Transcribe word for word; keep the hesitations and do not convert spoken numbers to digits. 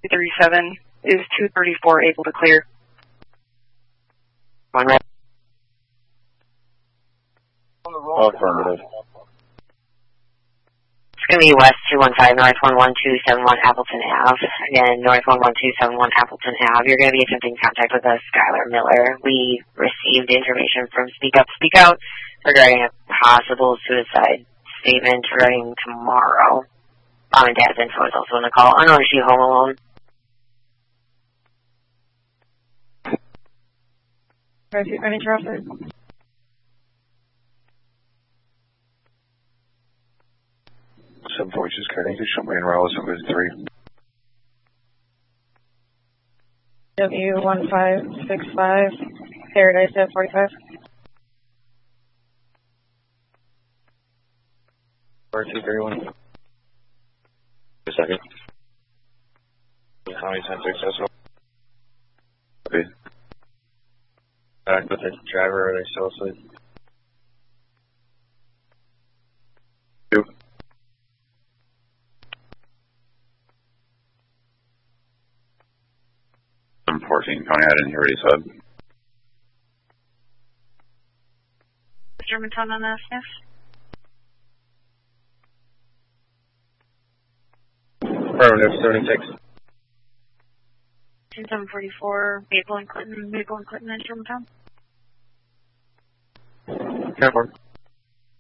two thirty-seven, is two thirty-four able to clear? One right. Affirmative. It's going to be West two one five, North one one two seven one Appleton Avenue. Again, North one one two seven one Appleton Avenue. You're going to be attempting contact with us, Skylar Miller. We received information from Speak Up, Speak Out regarding a possible suicide statement regarding tomorrow. Mom and Dad's info is also on the call. Unknown, is she home alone? Uninterrupted. Some voices carrying to Shumway and Rowell seven three. W one five six five, Paradise at forty-five. four two three one. A second. How many times successful? Okay. Back with the driver, are they still asleep? Two. I'm fourteen, County, I didn't hear what he said. Germantown on S F. Affirmative, seventy-six. seven forty-four, Maple and Clinton, Maple and Clinton in Germantown. Ten four.